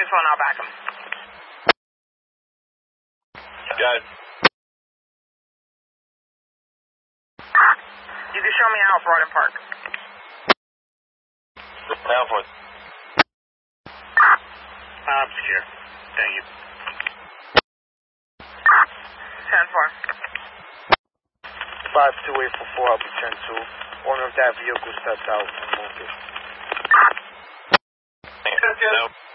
1, I'll back him. Got it. You can show me out Broaden Park. Now for it. I'm secure. Thank you. 10-4. 5284, I'll be 10-2. Owner of that vehicle stepped out and moved it. No.